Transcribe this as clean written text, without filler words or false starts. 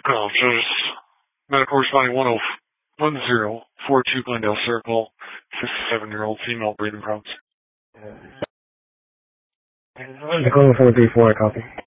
This is medical responding 1042 Glendale Circle, 57-year-old female breathing problems. Dakota 434, copy.